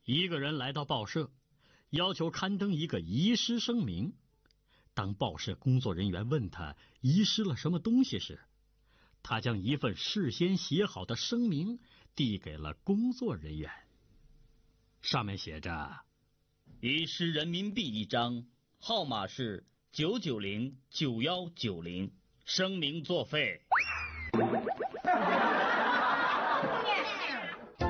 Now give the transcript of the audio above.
一个人来到报社，要求刊登一个遗失声明。当报社工作人员问他遗失了什么东西时，他将一份事先写好的声明递给了工作人员。上面写着： 遗失人民币1张，号码是9909190，声明作废。